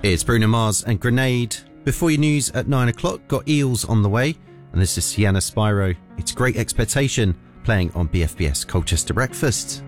It's Bruno Mars and Grenade. Before your news at 9 o'clock, got Eels on the way. And this is Sienna Spyro. It's Great Expectation playing on BFBS Colchester Breakfast.